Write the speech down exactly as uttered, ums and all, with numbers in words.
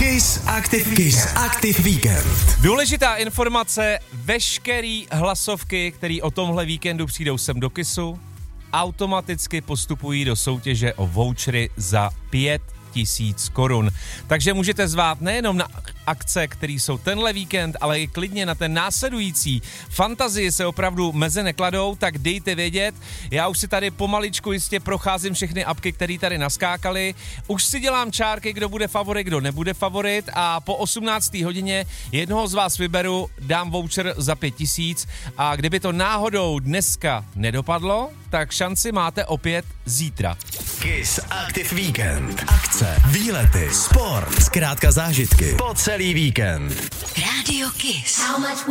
Kiss Active, Kiss Active Weekend. Důležitá informace, veškerý hlasovky, který o tomhle víkendu přijdou sem do Kissu, automaticky postupují do soutěže o vouchery za pět tisíc korun. Takže můžete zvát nejenom na akce, které jsou tenhle víkend, ale i klidně na ten následující. Fantazie se opravdu meze nekladou, tak dejte vědět. Já už si tady pomaličku jistě procházím všechny apky, které tady naskákaly. Už si dělám čárky, kdo bude favorit, kdo nebude favorit a po osmnácté hodině jednoho z vás vyberu, dám voucher za pět tisíc a kdyby to náhodou dneska nedopadlo, tak šanci máte opět zítra. Kiss Active Weekend. Akce, výlety, sport, zkrátka zážitky po celý víkend. Radio Kiss.